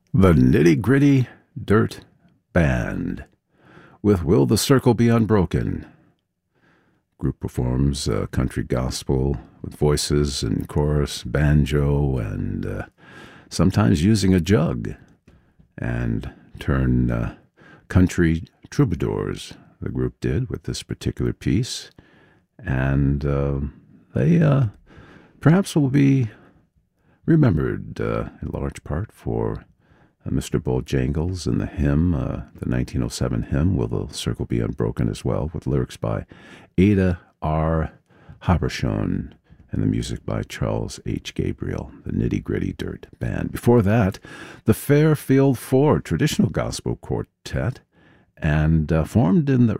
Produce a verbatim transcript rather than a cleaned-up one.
The Nitty Gritty Dirt Band with Will the Circle Be Unbroken. Group performs uh, country gospel with voices and chorus, banjo, and uh, sometimes using a jug, and turn uh, country troubadours, the group did with this particular piece. And uh, they uh, perhaps will be remembered uh, in large part for uh, Mister Bojangles and the hymn, uh, the nineteen oh seven hymn, Will the Circle Be Unbroken, as well, with lyrics by Ada R. Habershon and the music by Charles H. Gabriel, the Nitty Gritty Dirt Band. Before that, the Fairfield Four, traditional gospel quartet, and uh, formed in the